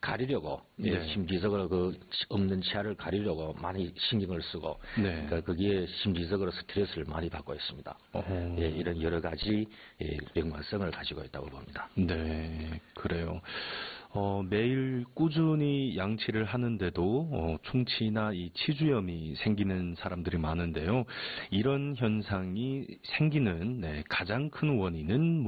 가리려고 네. 심리적으로 그 없는 치아를 가리려고 많이 신경을 쓰고 네. 그러니까 거기에 심리적으로 스트레스를 많이 받고 있습니다. 이런 여러 가지 병만성을 가지고 있다고 봅니다. 네, 그래요. 매일 꾸준히 양치를 하는데도 충치나 이 치주염이 생기는 사람들이 많은데요. 이런 현상이 생기는 가장 큰 원인은